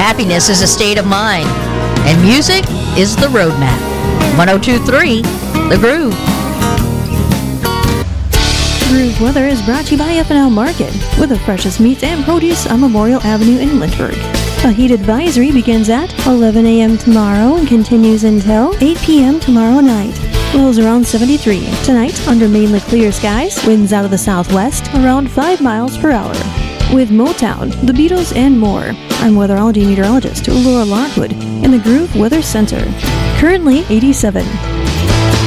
Happiness is a state of mind, and music is the roadmap. 102.3 The Groove. Groove Weather is brought to you by F&L Market, with the freshest meats and produce on Memorial Avenue in Lynchburg. A heat advisory begins at 11 a.m. tomorrow and continues until 8 p.m. tomorrow night. Lows around 73. Tonight, under mainly clear skies, winds out of the southwest around 5 miles per hour. With Motown, the Beatles, and more, I'm weatherology meteorologist Laura Lockwood in the Groove Weather Center. Currently 87.